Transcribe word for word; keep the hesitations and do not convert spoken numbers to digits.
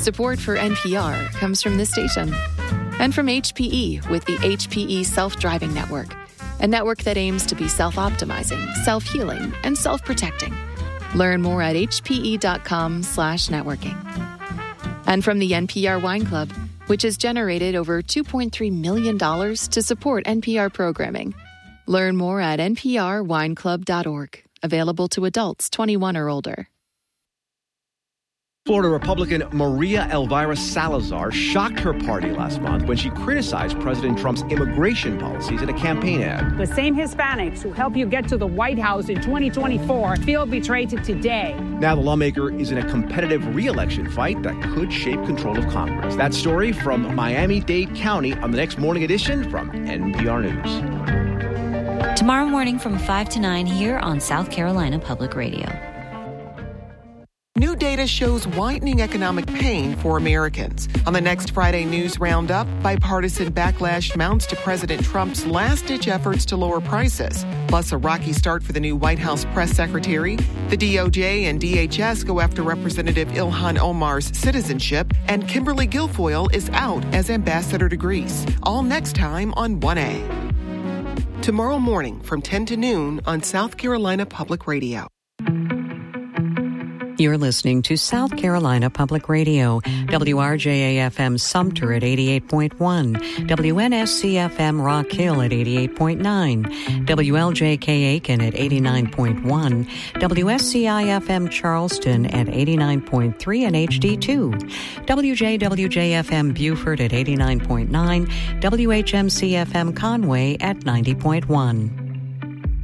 Support for N P R comes from this station and from H P E with the H P E Self-Driving Network, a network that aims to be self-optimizing, self-healing, and self-protecting. Learn more at hpe.com slash networking. And from the N P R Wine Club, which has generated over two point three million dollars to support N P R programming. Learn more at n p r wine club dot org. Available to adults twenty-one or older. Florida Republican Maria Elvira Salazar shocked her party last month when she criticized President Trump's immigration policies in a campaign ad. The same Hispanics who helped you get to the White House in twenty twenty-four feel betrayed today. Now the lawmaker is in a competitive re-election fight that could shape control of Congress. That story from Miami-Dade County on the next morning edition from N P R News. Tomorrow morning from five to nine here on South Carolina Public Radio. New data shows widening economic pain for Americans. On the next Friday News Roundup, bipartisan backlash mounts to President Trump's last-ditch efforts to lower prices. Plus, a rocky start for the new White House press secretary. The D O J and D H S go after Representative Ilhan Omar's citizenship. And Kimberly Guilfoyle is out as ambassador to Greece. All next time on one A. Tomorrow morning from ten to noon on South Carolina Public Radio. You're listening to South Carolina Public Radio, W R J A F M Sumter at eighty-eight point one, W N S C F M Rock Hill at eighty-eight point nine, W L J K Aiken at eighty-nine point one, W S C I F M Charleston at eighty-nine point three and H D two, W J W J F M Beaufort at eighty-nine point nine, W H M C F M Conway at ninety point one.